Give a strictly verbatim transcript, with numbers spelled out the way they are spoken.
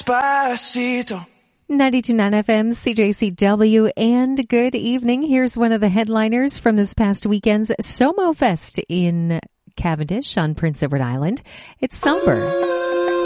Despacito. ninety-two point nine F M, C J C W, and good evening. Here's one of the headliners from this past weekend's SoMo Fest in Cavendish on Prince Edward Island. It's Somber.